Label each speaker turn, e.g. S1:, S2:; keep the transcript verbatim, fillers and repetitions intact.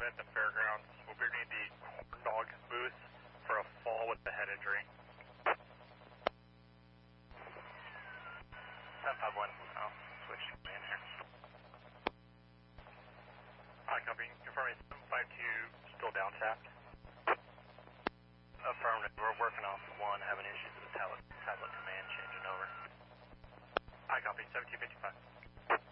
S1: at the fairgrounds. We'll be near the corn dog booth for a fall with the head injury. seven five one, I'll switch to man here. Hi, copy. Confirming seven five two, still down shaft. Affirmative. We're working off one, having issues with the tablet, tablet command changing over. Hi, copy. seventeen fifty-five.